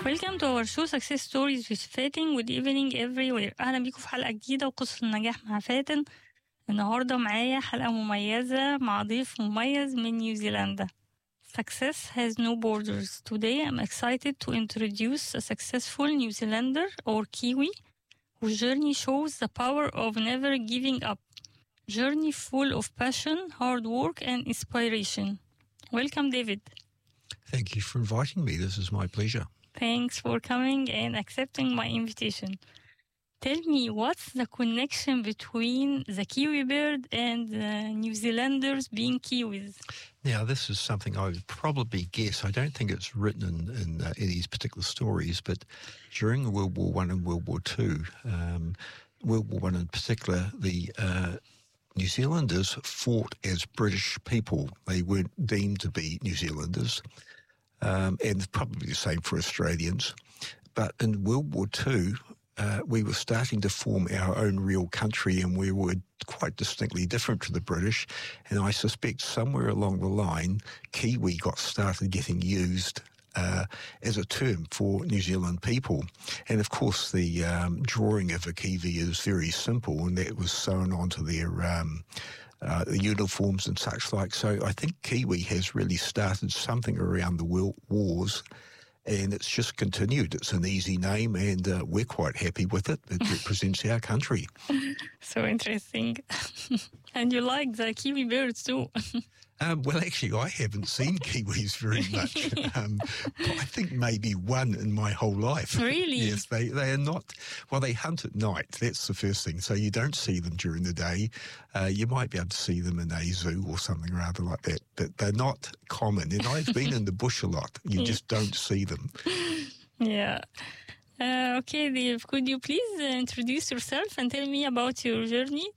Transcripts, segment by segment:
Welcome to our show Success Stories with فاتن with evening everywhere. أهلا بيكم في حلقة جديدة وقصة النجاح مع فاتن. النهاردة معايا حلقة مميزة مع ضيف مميز من نيوزيلندا. Success has no borders. Today I'm excited to introduce a successful New Zealander or Kiwi whose journey shows the power of never giving up. Journey full of passion, hard work and inspiration. Welcome, David. Thank you for inviting me. This is my pleasure. Thanks for coming and accepting my invitation. Tell me, what's the connection between the Kiwi bird and New Zealanders being Kiwis? Now, this is something I would probably guess. I don't think it's written in these particular stories, but during World War I and World War II, World War I in particular, the New Zealanders fought as British people. They weren't deemed to be New Zealanders. And probably the same for Australians. But in World War II, we were starting to form our own real country, and we were quite distinctly different to the British. And I suspect somewhere along the line, Kiwi got started getting used as a term for New Zealand people. And of course, the drawing of a Kiwi is very simple, and that was sewn onto their the uniforms and such like. So I think Kiwi has really started something around the world wars, and it's just continued. It's an easy name, and we're quite happy with it. It represents our country. So interesting. And you like the Kiwi birds too. Well, actually, I haven't seen Kiwis very much. I think maybe one in my whole life. Really? Yes, they are not. Well, they hunt at night. That's the first thing. So you don't see them during the day. You might be able to see them in a zoo or something rather like that. But they're not common. And I've been in the bush a lot. You just don't see them. Yeah. Okay, Dave, could you please introduce yourself and tell me about your journey?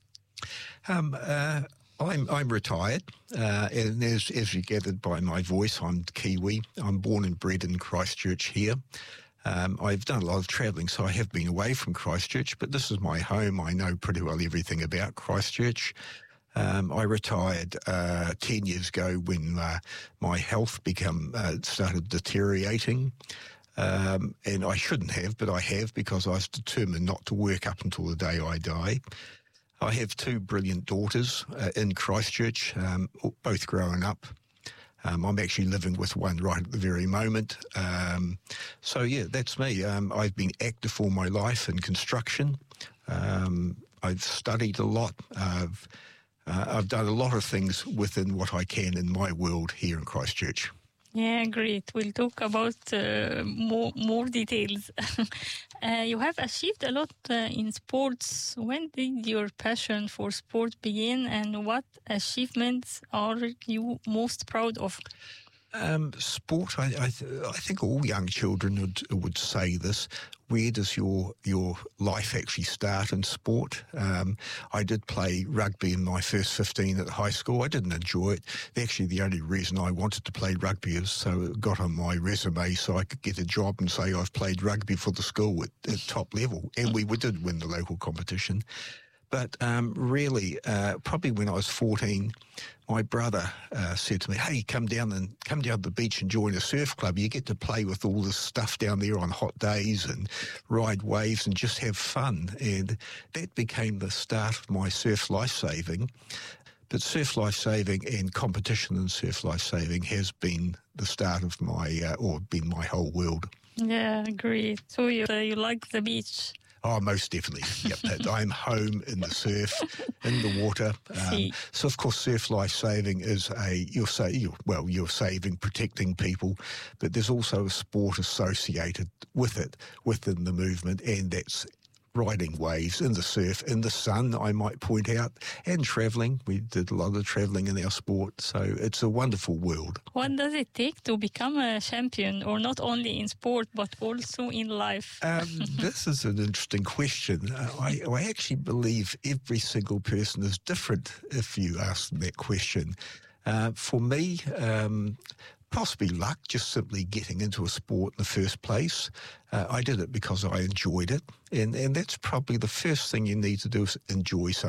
I'm retired, and as you gathered by my voice, I'm Kiwi. I'm born and bred in Christchurch here. I've done a lot of travelling, so I have been away from Christchurch, but this is my home. I know pretty well everything about Christchurch. I retired 10 years ago when my health started deteriorating. And I shouldn't have, but I have, because I was determined not to work up until the day I die. I have two brilliant daughters in Christchurch, both growing up. I'm actually living with one right at the very moment. So, yeah, that's me. I've been active all my life in construction. I've studied a lot. I've done a lot of things within what I can in my world here in Christchurch. Yeah, great. We'll talk about more details. You have achieved a lot in sports. When did your passion for sport begin, and what achievements are you most proud of? Sport, I think all young children would say this. Where does your life actually start in sport? I did play rugby in my first 15 at high school. I didn't enjoy it. Actually, the only reason I wanted to play rugby is so it got on my resume so I could get a job and say I've played rugby for the school at top level. And we did win the local competition. But really, probably when I was 14, my brother said to me, "Hey, come down to the beach and join a surf club. You get to play with all this stuff down there on hot days and ride waves and just have fun." And that became the start of my surf lifesaving. But surf lifesaving and competition in surf lifesaving has been the start of been my whole world. Yeah, great. So you like the beach? Oh, most definitely. Yep, I'm home in the surf, in the water. So, of course, surf lifesaving is you're saving, protecting people, but there's also a sport associated with it within the movement, and that's riding waves in the surf, in the sun, I might point out, and travelling. We did a lot of travelling in our sport, so it's a wonderful world. What does it take to become a champion, or not only in sport, but also in life? This is an interesting question. I actually believe every single person is different if you ask them that question. For me, possibly luck, just simply getting into a sport in the first place. I did it because I enjoyed it, and that's probably the first thing you need to do is enjoy something.